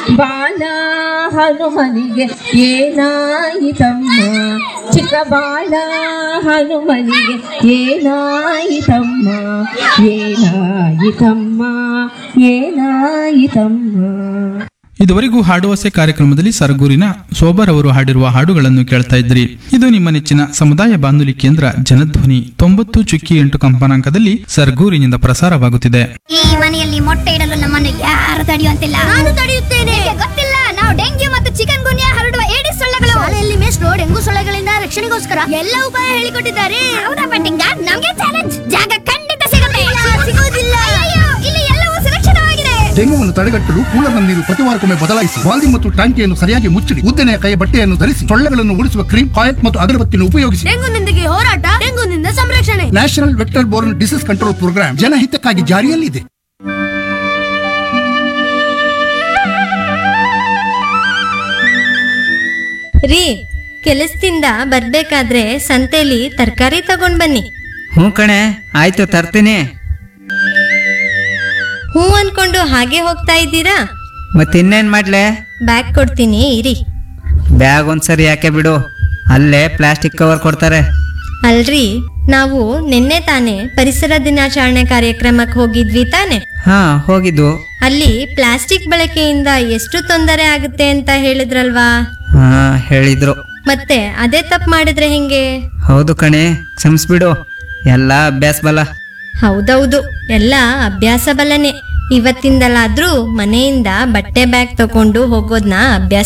ಬಾಲ ಹನುಮನಿಗೆ ಏನಾಯಿತಮ್ಮ, ಚಿಕ್ಕ ಬಾಲ ಹನುಮನಿಗೆ ಏನಾಯಿತಮ್ಮ, ಏನಾಯಿತಮ್ಮ, ಏನಾಯಿತಮ್ಮ. ಇದುವರೆಗೂ ಹಾಡುವಸೆ ಕಾರ್ಯಕ್ರಮದಲ್ಲಿ ಸರಗೂರಿನ ಸೋಬರ್ ಅವರು ಹಾಡಿರುವ ಹಾಡುಗಳನ್ನು ಕೇಳ್ತಾ ಇದ್ರಿ. ಇದು ನಿಮ್ಮ ನೆಚ್ಚಿನ ಸಮುದಾಯ ಬಾನುಲಿ ಕೇಂದ್ರ ಜನಧ್ವನಿ 90.8 ಕಂಪನಾಂಕದಲ್ಲಿ ಸರಗೂರಿನಿಂದ ಪ್ರಸಾರವಾಗುತ್ತಿದೆ. ಈ ಮನೆಯಲ್ಲಿ ಮೊಟ್ಟೆ ಇಡಲು ನಮ್ಮನ್ನು ಯಾರು ತಡೆಯುವಂತಿಲ್ಲ. ನಾನು ತಡೆಯುತ್ತೇನೆ. ಗೊತ್ತಿಲ್ಲ, ನಾವು ಡೆಂಗ್ಯೂ ಮತ್ತು ಚಿಕನ್ ಗುನ್ಯಾ ಹರಡುವ ಏಡಿಸ್ ಸೊಳ್ಳೆಗಳು. ಶಾಲೆಯಲ್ಲಿ ಮೇಷ್ಟ್ರು ಡೆಂಗು ಸೊಳ್ಳೆಗಳಿಂದ ರಕ್ಷಣೆಗೋಸ್ಕರ ಎಲ್ಲ ಉಪಾಯ ಹೇಳಿಕೊಟ್ಟಿದ್ದಾರೆ. ಹೌದಾ ಪಟ್ಟಿಂಗ? ನಮಗೆ ಚಾಲೆಂಜ್. ಜಾಗ ಖಂಡಿತ ಸಿಗುತ್ತೆ. ಸಿಗೋದಿಲ್ಲ. ಅಯ್ಯೋ, ಇಲ್ಲಿ ಎಲ್ಲವೂ ಸುರಕ್ಷಿತವಾಗಿದೆ. ಡೆಂಗುವನ್ನು ತಡೆಗಟ್ಟಲು ಕೂಲರ್ನ ನೀರು ಪ್ರತಿವಾರಕ್ಕೊಮ್ಮೆ ಬದಲಾಯಿಸಿ, ಬಾಲ್ದಿ ಮತ್ತು ಟಾಂಕಿಯನ್ನು ಸರಿಯಾಗಿ ಮುಚ್ಚಿಡಿ, ಉದ್ದನೆಯ ಕೈ ಬಟ್ಟೆಯನ್ನು ಧರಿಸಿ, ಸೊಳ್ಳೆಗಳನ್ನು ಓಡಿಸುವ ಕ್ರೀಮ್, ಕಾಯಲ್ ಮತ್ತು ಅಗರಬತ್ತಿಯನ್ನು ಉಪಯೋಗಿಸಿ. ಡೆಂಗುನೊಂದಿಗೆ ಹೋರಾಟ, ಡೆಂಗುನಿಂದ ಸಂರಕ್ಷಣೆ. National vector born disease control program ಜನಹಿತಕ್ಕಾಗಿ ಜಾರಿಯಲ್ಲಿದೆ. ರೀ, ಕೆಲಸದಿಂದ ಬರ್ಬೇಕಾದ್ರೆ ಸಂತೆಲಿ ತರಕಾರಿ ತಗೊಂಡ್ ಬನ್ನಿ. ಹ್ಞೂ ಕಣೆ, ಆಯ್ತು ತರ್ತೀನಿ. ಹೂ ಅನ್ಕೊಂಡು ಹಾಗೆ ಹೋಗ್ತಾ ಇದ್ದೀರಾ? ಮತ್ತಿನ್ನೇನ್ ಮಾಡ್ಲೆ? ಬ್ಯಾಗ್ ಕೊಡ್ತೀನಿ ಇರಿ. ಬ್ಯಾಗ್ ಒಂದ್ಸರಿ ಯಾಕೆ ಬಿಡು, ಅಲ್ಲೇ ಪ್ಲಾಸ್ಟಿಕ್ ಕವರ್ ಕೊಡ್ತಾರೆ. ಅಲ್ರಿ, ನಾವು ನಿನ್ನೆ ತಾನೇ ಪರಿಸರ ದಿನಾಚರಣೆ ಕಾರ್ಯಕ್ರಮಕ್ಕೆ ಹೋಗಿದ್ವಿ ತಾನೆ. ಹಾ, ಹೋಗಿದ್ದು. ಅಲ್ಲಿ ಪ್ಲಾಸ್ಟಿಕ್ ಬಳಕೆಯಿಂದ ಎಷ್ಟು ತೊಂದರೆ ಆಗುತ್ತೆ ಅಂತ ಹೇಳಿದ್ರಲ್ವಾ? ಹಾ, ಹೇಳಿದ್ರು. ಮತ್ತೆ ಅದೇ ತಪ್ಪು ಮಾಡಿದ್ರೆ ಹೆಂಗೆ? ಹೌದು ಕಣೆ, ಕ್ಷಮಿಸ್ಬಿಡು. ಎಲ್ಲ ಅಭ್ಯಾಸ ಬಲ. ಹೌದೌದು, ಎಲ್ಲ ಅಭ್ಯಾಸ ಬಲನೆ. ಇವತ್ತಿಂದಲಾದ್ರೂ ಮನೆಯಿಂದ ಬಟ್ಟೆ ಬ್ಯಾಗ್ ತಕೊಂಡು ಹೋಗೋದ್ನ ಅಭ್ಯಾಸ